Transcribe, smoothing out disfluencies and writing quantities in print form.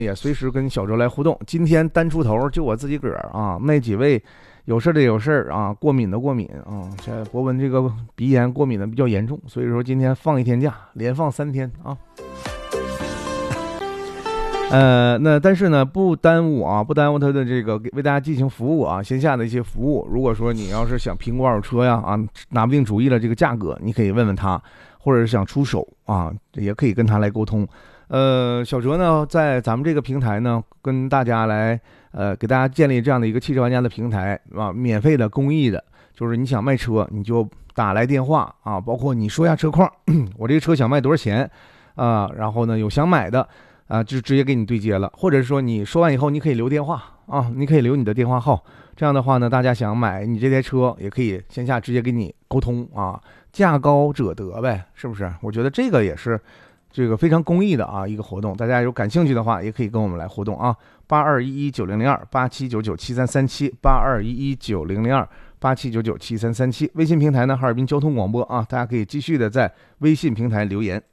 也随时跟小哲来互动。今天单出头就我自己个儿啊，那几位有事的有事啊，过敏的过敏啊。这博文这个鼻炎过敏的比较严重，所以说今天放一天假，连放3天啊。那但是呢，不耽误他的这个为大家进行服务啊，线下的一些服务。如果说你要是想评估二手车呀拿不定主意了这个价格，你可以问问他，或者是想出手啊，也可以跟他来沟通。小哲呢，在咱们这个平台呢，跟大家来给大家建立这样的一个汽车玩家的平台啊，免费的、公益的，就是你想卖车，你就打来电话啊，包括你说一下车况，我这个车想卖多少钱啊，然后呢有想买的啊，就直接给你对接了，或者是说你说完以后，你可以留电话啊，你可以留你的电话号，这样的话呢，大家想买你这台车，也可以线下直接给你沟通啊，价高者得呗，是不是？我觉得这个也是。这个非常公益的啊一个活动，大家有感兴趣的话，也可以跟我们来互动啊，82119002，87997337，82119002，87997337，微信平台呢哈尔滨交通广播啊，大家可以继续的在微信平台留言。